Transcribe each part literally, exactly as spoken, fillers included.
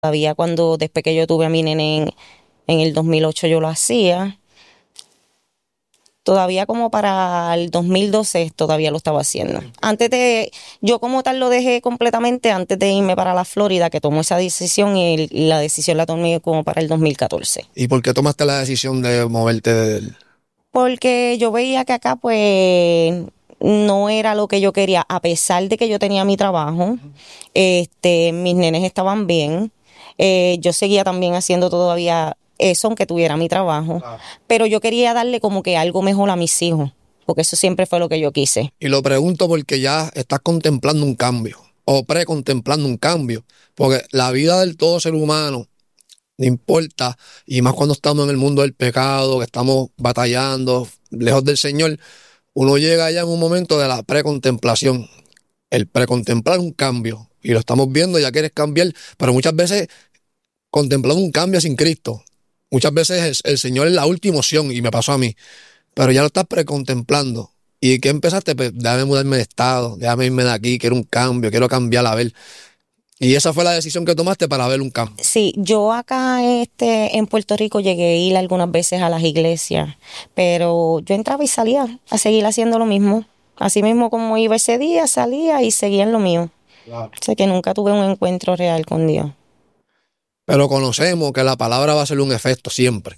Todavía cuando, después que yo tuve a mi nene en, en el dos mil ocho, yo lo hacía. Todavía como para el dos mil doce todavía lo estaba haciendo. Antes de, yo como tal lo dejé completamente antes de irme para la Florida, que tomó esa decisión, y el, la decisión la tomé como para el dos mil catorce. ¿Y por qué tomaste la decisión de moverte de él? Porque yo veía que acá pues no era lo que yo quería, a pesar de que yo tenía mi trabajo, este, mis nenes estaban bien, eh, yo seguía también haciendo todavía eso, aunque tuviera mi trabajo, ah. pero yo quería darle como que algo mejor a mis hijos, porque eso siempre fue lo que yo quise. Y lo pregunto porque ya estás contemplando un cambio, o pre-contemplando un cambio, porque la vida del todo ser humano, no importa, y más cuando estamos en el mundo del pecado, que estamos batallando, lejos del Señor, uno llega ya en un momento de la precontemplación, el precontemplar un cambio, y lo estamos viendo, ya quieres cambiar, pero muchas veces contemplamos un cambio sin Cristo. Muchas veces el, el Señor es la última opción, y me pasó a mí, pero ya lo estás precontemplando. ¿Y qué empezaste? Pues déjame mudarme de estado, déjame irme de aquí, quiero un cambio, quiero cambiar a ver. Y esa fue la decisión que tomaste para ver un cambio. Sí, yo acá este, en Puerto Rico llegué a ir algunas veces a las iglesias, pero yo entraba y salía a seguir haciendo lo mismo. Así mismo como iba ese día, salía y seguía en lo mío. Claro. O sea que nunca tuve un encuentro real con Dios. Pero conocemos que la palabra va a ser un efecto siempre.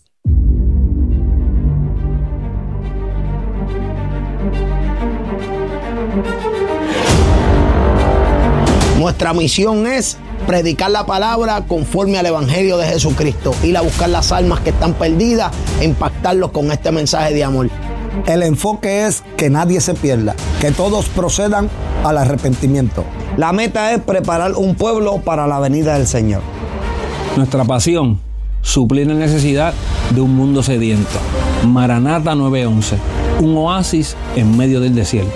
Nuestra misión es predicar la palabra conforme al Evangelio de Jesucristo, ir a buscar las almas que están perdidas e impactarlos con este mensaje de amor. El enfoque es que nadie se pierda, que todos procedan al arrepentimiento. La meta es preparar un pueblo para la venida del Señor. Nuestra pasión, suplir la necesidad de un mundo sediento. Maranata nueve once, un oasis en medio del desierto.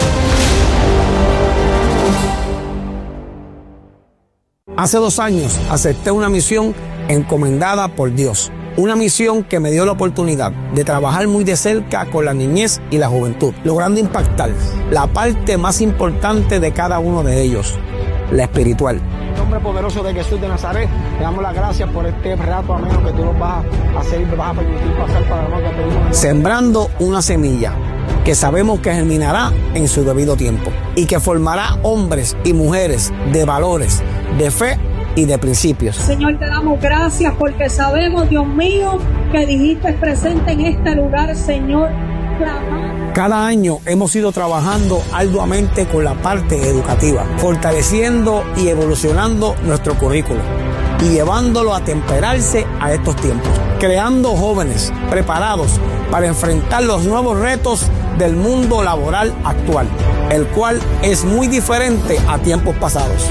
Hace dos años acepté una misión encomendada por Dios. Una misión que me dio la oportunidad de trabajar muy de cerca con la niñez y la juventud, logrando impactar la parte más importante de cada uno de ellos, la espiritual. En nombre poderoso de Jesús de Nazaret, te damos las gracias por este rato ameno que tú nos vas a hacer y me vas a permitir pasar para lo que pedimos. Sembrando una semilla que sabemos que germinará en su debido tiempo y que formará hombres y mujeres de valores, de fe y de principios. Señor, te damos gracias porque sabemos, Dios mío, que dijiste presente en este lugar, Señor. Cada año hemos ido trabajando arduamente con la parte educativa, fortaleciendo y evolucionando nuestro currículo y llevándolo a temperarse a estos tiempos, creando jóvenes preparados para enfrentar los nuevos retos del mundo laboral actual, el cual es muy diferente a tiempos pasados.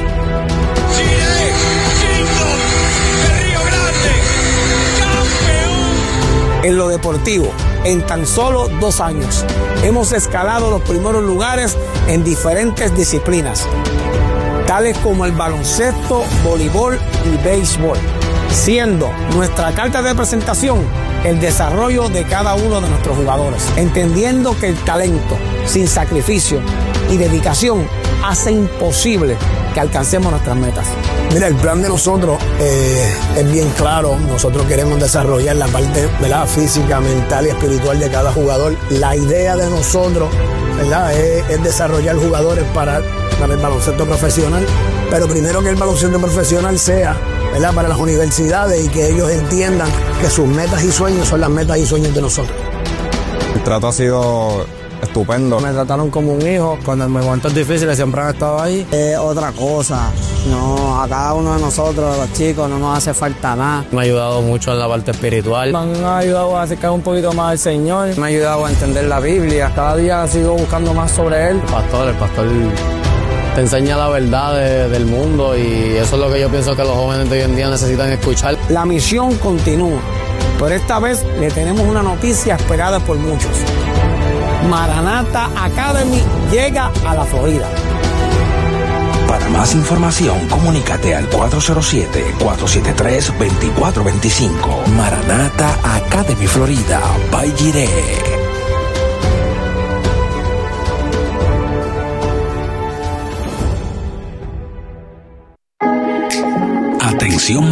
En lo deportivo, en tan solo dos años, hemos escalado los primeros lugares en diferentes disciplinas, tales como el baloncesto, voleibol y béisbol, siendo nuestra carta de presentación el desarrollo de cada uno de nuestros jugadores, entendiendo que el talento, sin sacrificio y dedicación, hace imposible que alcancemos nuestras metas. Mira, el plan de nosotros eh, es bien claro. Nosotros queremos desarrollar la parte, ¿verdad?, física, mental y espiritual de cada jugador. La idea de nosotros, ¿verdad?, es, es desarrollar jugadores para, para el baloncesto profesional, pero primero que el baloncesto profesional sea, ¿verdad?, para las universidades y que ellos entiendan que sus metas y sueños son las metas y sueños de nosotros. El trato ha sido estupendo. Me trataron como un hijo. Cuando en momentos difíciles siempre han estado ahí. Es otra cosa. No, a cada uno de nosotros, los chicos, no nos hace falta nada. Me ha ayudado mucho en la parte espiritual. Me han ayudado a acercar un poquito más al Señor. Me ha ayudado a entender la Biblia. Cada día sigo buscando más sobre Él. El pastor, el pastor te enseña la verdad de, del mundo, y eso es lo que yo pienso que los jóvenes de hoy en día necesitan escuchar. La misión continúa, pero esta vez le tenemos una noticia esperada por muchos. Maranata Academy llega a la Florida. Para más información, comunícate al cuatro cero siete, cuatro siete tres, dos cuatro dos cinco. Maranata Academy Florida, by Jireh.